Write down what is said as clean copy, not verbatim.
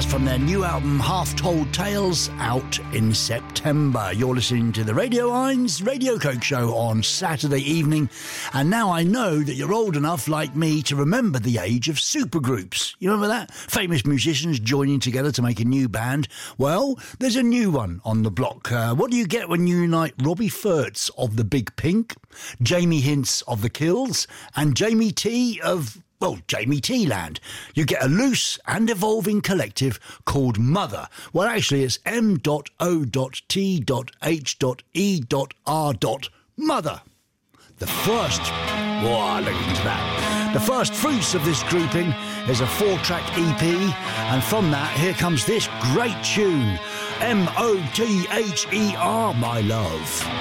from their new album Half Told Tales, out in September. You're listening to the Radio Hines Radio Coke Show on Saturday evening, and now I know that you're old enough like me to remember the age of supergroups. You remember that? Famous musicians joining together to make a new band. Well, there's a new one on the block. What do you get when you unite Robbie Furtz of the Big Pink, Jamie Hince of the Kills, and Jamie T of... well, Jamie T Land? You get a loose and evolving collective called Mother. Well, actually, it's M.O.T.H.E.R. Mother. The first... whoa, look into that. The first fruits of this grouping is a 4-track EP, and from that, here comes this great tune, M.O.T.H.E.R. My Love.